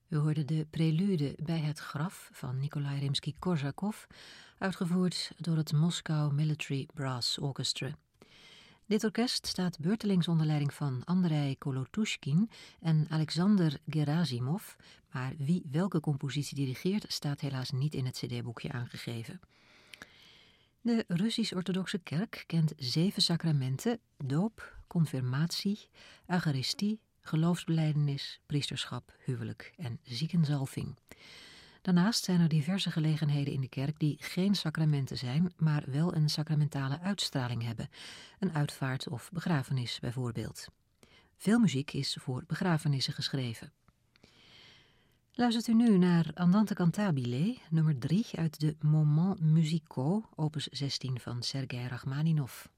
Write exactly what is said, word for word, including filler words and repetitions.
U hoorde de prelude bij het graf van Nikolai Rimsky-Korsakov, uitgevoerd door het Moscow Military Brass Orchestra. Dit orkest staat beurtelings onder leiding van Andrei Kolotushkin en Alexander Gerasimov, maar wie welke compositie dirigeert staat helaas niet in het cd-boekje aangegeven. De Russisch-orthodoxe kerk kent zeven sacramenten: doop, confirmatie, eucharistie, geloofsbelijdenis, priesterschap, huwelijk en ziekenzalving. Daarnaast zijn er diverse gelegenheden in de kerk die geen sacramenten zijn, maar wel een sacramentale uitstraling hebben. Een uitvaart of begrafenis bijvoorbeeld. Veel muziek is voor begrafenissen geschreven. Luistert u nu naar Andante Cantabile, nummer drie uit de Moments musicaux, opus zestien van Sergei Rachmaninov.